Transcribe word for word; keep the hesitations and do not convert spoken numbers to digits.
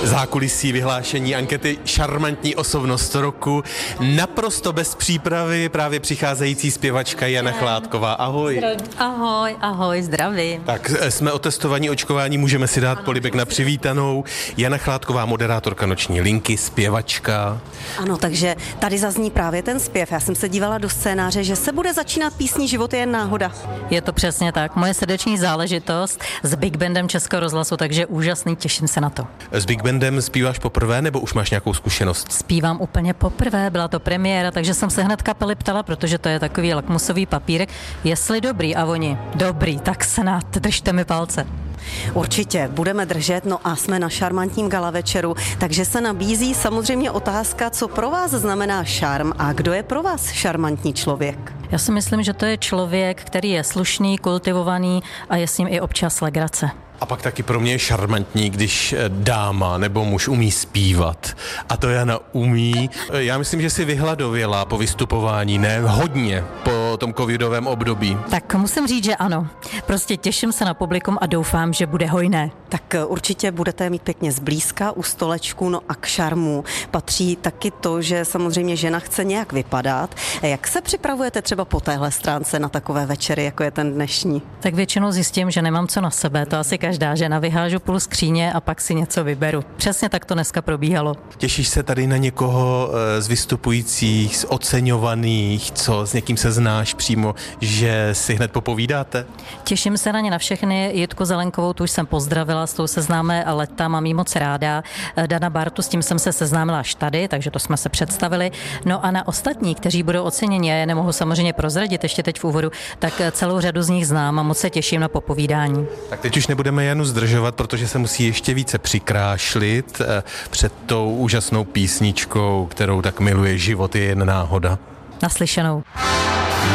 Zákulisí vyhlášení ankety Šarmantní osobnost roku. Naprosto bez přípravy právě přicházející zpěvačka Jana Chládková. Ahoj. Ahoj, ahoj, zdravím. Tak jsme otestovaní očkování, můžeme si dát polibek na přivítanou. Jana Chládková, moderátorka Noční linky, zpěvačka. Ano, takže tady zazní právě ten zpěv. Já jsem se dívala do scénáře, že se bude začínat písní Život je jen náhoda. Je to přesně tak. Moje srdeční záležitost s Big Bandem Českého rozhlasu, takže úžasný, těším se na to. S Big Bandem zpíváš poprvé, nebo už máš nějakou zkušenost? Zpívám úplně poprvé, byla to premiéra, takže jsem se hned kapely ptala, protože to je takový lakmusový papírek, jestli dobrý, a oni, dobrý, tak snad, držte mi palce. Určitě, budeme držet, no a jsme na šarmantním gala večeru, takže se nabízí samozřejmě otázka, co pro vás znamená šarm a kdo je pro vás šarmantní člověk? Já si myslím, že to je člověk, který je slušný, kultivovaný a je s ním i občas legrace. A pak taky pro mě je šarmantní, když dáma nebo muž umí zpívat. A to Jana umí. Já myslím, že si vyhladověla po vystupování, ne hodně po tom covidovém období. Tak musím říct, že ano. Prostě těším se na publikum a doufám, že bude hojné. Tak určitě budete mít pěkně zblízka u stolečku, no a k šarmu patří taky to, že samozřejmě žena chce nějak vypadat. Jak se připravujete třeba po téhle stránce na takové večery, jako je ten dnešní? Tak většinou zjistím, že nemám co na sebe, to asi každá žena, vyhážu půl skříně a pak si něco vyberu. Přesně tak to dneska probíhalo. Těšíš se tady na někoho z vystupujících, z oceňovaných, co s někým se znáš přímo, že si hned popovídáte? Těším se na ně na všechny. Jitku Zelenkovou, tu už jsem pozdravila, s tou se známe leta, mám jí moc ráda. Dana Bartu, s tím jsem se seznámila až tady, takže to jsme se představili. No a na ostatní, kteří budou oceněni, já je nemohu samozřejmě prozradit ještě teď v úvodu, tak celou řadu z nich znám a moc se těším na popovídání. Tak teď už nebudeme Janu zdržovat, protože se musí ještě více přikrášlit před tou úžasnou písničkou, kterou tak miluje. Život je jen náhoda. Naslyšenou.